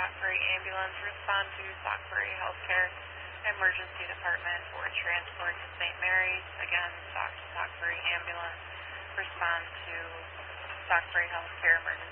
Stockbury Ambulance, respond to Stockbury Healthcare Emergency Department for transport to St. Mary's. Again, Stockbury Ambulance, respond to Stockbury Healthcare Emergency